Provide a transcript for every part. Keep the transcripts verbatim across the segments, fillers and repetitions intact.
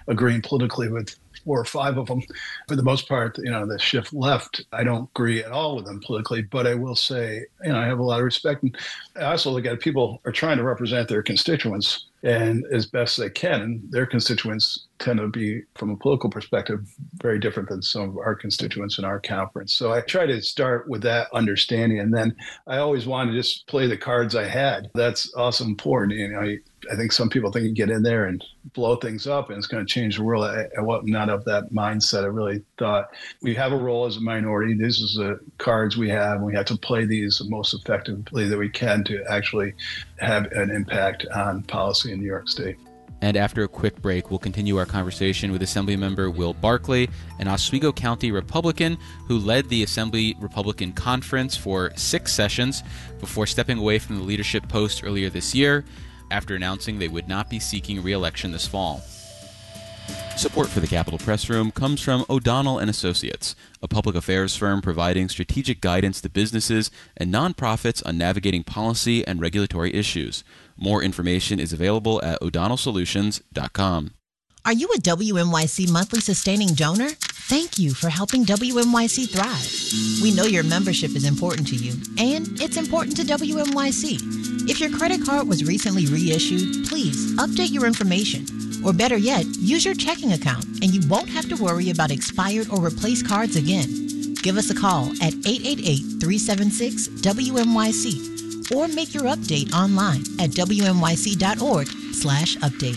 agreeing politically with four or five of them. For the most part, you know, the shift left, I don't agree at all with them politically, but I will say, you know, I have a lot of respect. And I also look at it, people are trying to represent their constituents and as best they can. And their constituents tend to be, from a political perspective, very different than some of our constituents in our conference. So I try to start with that understanding. And then I always want to just play the cards I had. That's also important. You know, I, I think some people think you get in there and blow things up and it's going to change the world. I, I was not of that mindset. I really thought we have a role as a minority. This is the cards we have. And we have to play these the most effectively that we can to actually have an impact on policy in New York State. And after a quick break, we'll continue our conversation with Assemblymember Will Barclay, an Oswego County Republican who led the Assembly Republican Conference for six sessions before stepping away from the leadership post earlier this year after announcing they would not be seeking re-election this fall. Support for the Capitol Press Room comes from O'Donnell and Associates, a public affairs firm providing strategic guidance to businesses and nonprofits on navigating policy and regulatory issues. More information is available at o'donnell solutions dot com. Are you a W N Y C monthly sustaining donor? Thank you for helping W N Y C thrive. We know your membership is important to you, and it's important to W N Y C. If your credit card was recently reissued, please update your information. Or better yet, use your checking account, and you won't have to worry about expired or replaced cards again. Give us a call at eight eight eight, three seven six, W N Y C or make your update online at W N Y C dot org slash update.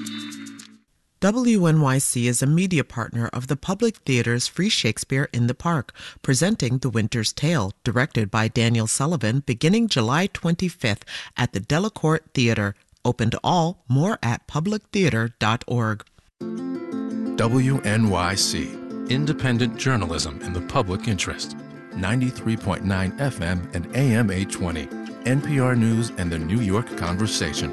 W N Y C is a media partner of the Public Theater's Free Shakespeare in the Park, presenting The Winter's Tale, directed by Daniel Sullivan, beginning July twenty-fifth at the Delacorte Theater. Open to all. More at public theater dot org. W N Y C, independent journalism in the public interest. ninety-three point nine F M and A M eight twenty. N P R News and the New York Conversation.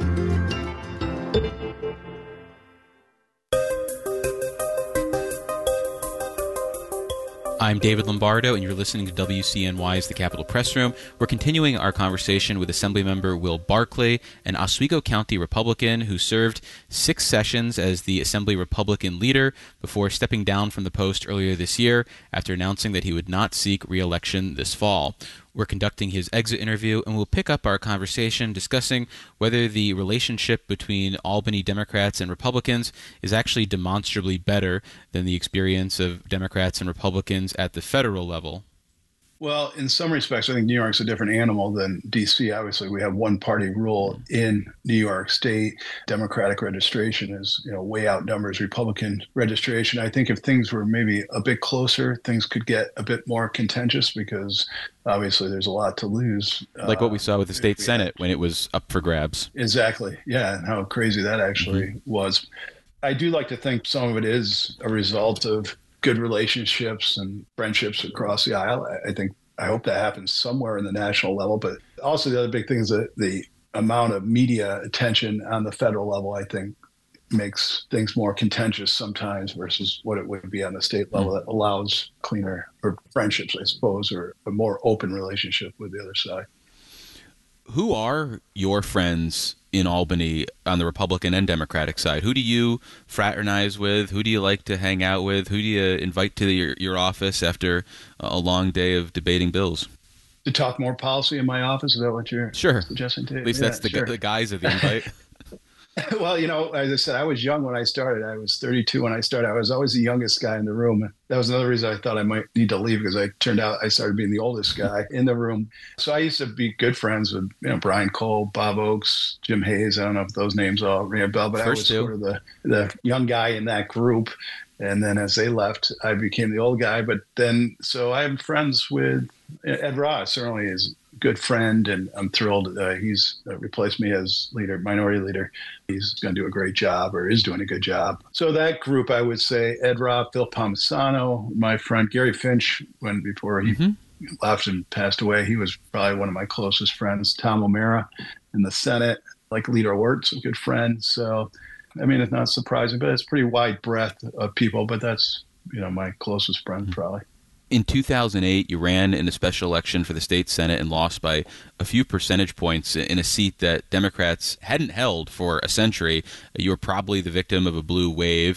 I'm David Lombardo, and you're listening to W C N Y's The Capitol Press Room. We're continuing our conversation with Assemblymember Will Barclay, an Oswego County Republican who served six sessions as the Assembly Republican leader before stepping down from the post earlier this year after announcing that he would not seek re-election this fall. We're conducting his exit interview, and we'll pick up our conversation discussing whether the relationship between Albany Democrats and Republicans is actually demonstrably better than the experience of Democrats and Republicans at the federal level. Well, in some respects, I think New York's a different animal than D C. Obviously, we have one-party rule in New York State. Democratic registration is, you know, way outnumbers Republican registration. I think if things were maybe a bit closer, things could get a bit more contentious because obviously there's a lot to lose. Like what we saw with the state Senate when it was up for grabs. Exactly. Yeah, and how crazy that actually mm-hmm. was. I do like to think some of it is a result of good relationships and friendships across the aisle. I think, I hope that happens somewhere in the national level. But also the other big thing is that the amount of media attention on the federal level, I think, makes things more contentious sometimes versus what it would be on the state level that allows cleaner or friendships, I suppose, or a more open relationship with the other side. Who are your friends in Albany on the Republican and Democratic side? Who do you fraternize with? Who do you like to hang out with? Who do you invite to your, your office after a long day of debating bills? To talk more policy in my office? Is that what you're sure. suggesting to? At least yeah, that's the, sure. the guys of the invite. Well, you know, as I said, I was young when I started. I was thirty-two when I started. I was always the youngest guy in the room. That was another reason I thought I might need to leave because I turned out I started being the oldest guy in the room. So I used to be good friends with, you know, Brian Cole, Bob Oakes, Jim Hayes. I don't know if those names all ring a bell, but First I was two. sort of the, the young guy in that group. And then as they left, I became the old guy. But then, so I'm friends with Ed Ross, certainly is a good friend, and I'm thrilled uh, he's uh, replaced me as leader, minority leader. He's going to do a great job, or is doing a good job. So that group, I would say, Ed Ross, Phil Palmisano, my friend Gary Finch, when before he mm-hmm. left and passed away, he was probably one of my closest friends. Tom O'Mara in the Senate, like Leader Wirtz, a good friend. So, I mean, it's not surprising, but it's a pretty wide breadth of people, but that's, you know, my closest friend probably. In two thousand eight, you ran in a special election for the state Senate and lost by a few percentage points in a seat that Democrats hadn't held for a century. You were probably the victim of a blue wave.